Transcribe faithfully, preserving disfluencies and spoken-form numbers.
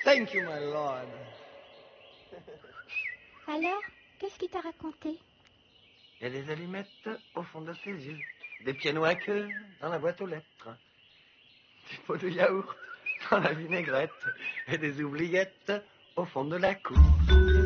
Thank you, my lord. Alors, qu'est-ce qu'il t'a raconté? Il y a des allumettes au fond de ses yeux, des pianos à queue dans la boîte aux lettres, des pots de yaourt dans la vinaigrette et des oubliettes au fond de la cour.